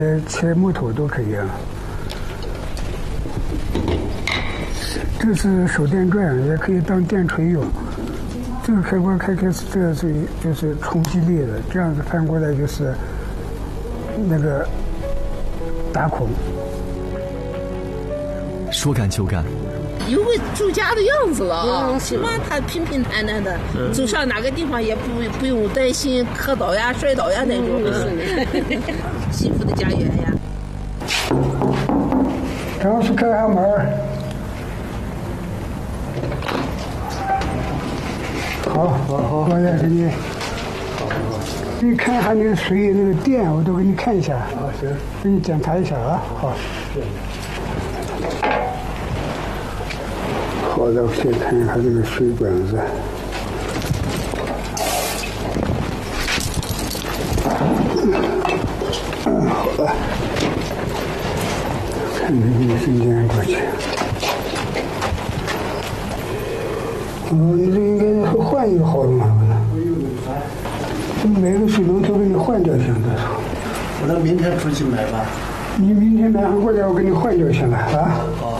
切木头都可以啊。这是手电钻，也可以当电锤用。这个开关开始，这是就是冲击力的，这样子翻过来就是那个打孔。 说干就干。 有个住家的样子了啊，起码他平平坦坦的，走上哪个地方也不用担心磕倒呀、摔倒呀那种。幸福的家园呀。 然后是开下门。好，我也给你，你看一下那个水那个电，我都给你看一下。行，给你检查一下啊。好。好的，我先看一下这个水管子。好了，看这个中间过去。你这应该换一个好了嘛？买个水龙头给你换掉行的。 我那明天出去买吧。 你明天买上过来，我给你换掉行了啊。 好。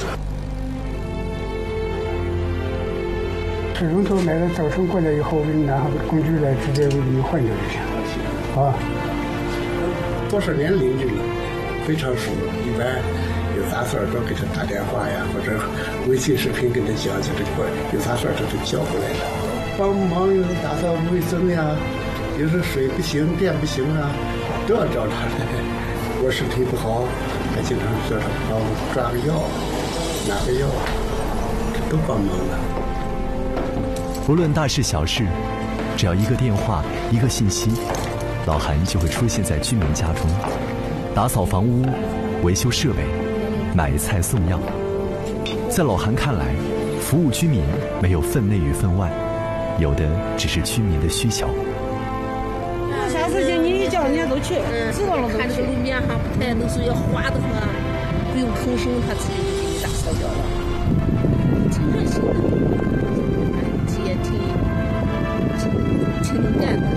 水龙头买了，早晨过来以后，我给你拿上工具来，直接给你换掉就行了。啊。 多少年邻居了，非常熟，一般。有啥事儿都给他打电话呀，或者微信视频跟他讲讲这块，有啥事儿他都叫过来了。帮忙有时打扫卫生呀，有时水不行、电不行啊，都要找他来。我身体不好，还经常叫他帮我抓个药、拿个药，这都帮忙的。 不论大事小事，只要一个电话、一个信息，老韩就会出现在居民家中，打扫房屋、维修设备。买菜送药，在老韩看来，服务居民没有分内与分外，有的只是居民的需求。 啥事情你一叫人家都去，知道了都去。 看这个路面上不太都是要滑的很，不用吭声，他自己就给你打扫掉了，挺热心的，也挺能干的。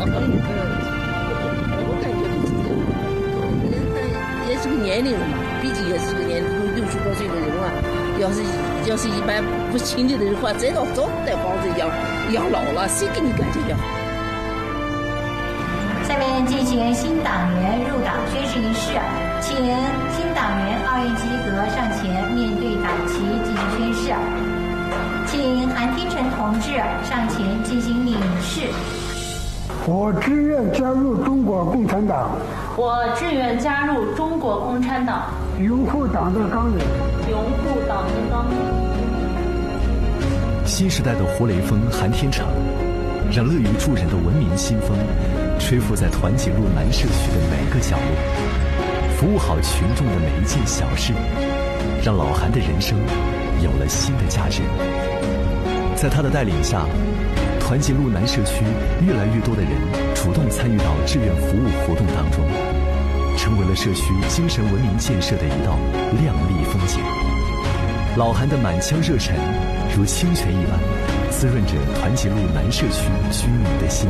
我感觉都是这样，人他也是个年龄了嘛。毕竟也是个年龄60多岁的人了，要是一般不亲近的人话，再早带房子养老了，谁给你干这个？ 下面进行新党员入党宣誓仪式，请新党员2人及格上前面对党旗进行宣誓，请韩天成同志上前进行领誓。 我志愿加入中国共产党。 我志愿加入中国共产党， 拥护党的纲领， 拥护党的纲领。 新时代的活雷锋韩天成，让乐于助人的文明新风吹拂在团结路南社区的每个角落，服务好群众的每一件小事，让老韩的人生有了新的价值。在他的带领下，团结路南社区越来越多的人主动参与到志愿服务活动当中，成为了社区精神文明建设的一道亮丽风景。老韩的满腔热忱如清泉一般，滋润着团结路南社区居民的心。